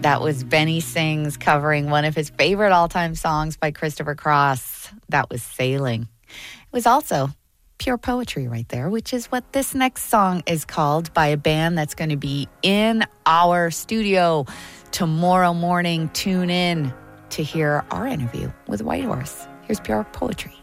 That was Benny Sings covering one of his favorite all-time songs by Christopher Cross. That was Sailing. It was also pure poetry right there, which is what this next song is called, by a band that's going to be in our studio tomorrow morning. Tune in to hear our interview with Whitehorse. Here's pure poetry.